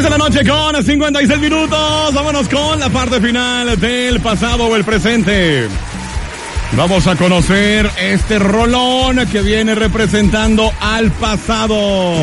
de la noche con 56 minutos. Vámonos con la parte final del pasado o el presente. Vamos a conocer este rolón que viene representando al pasado.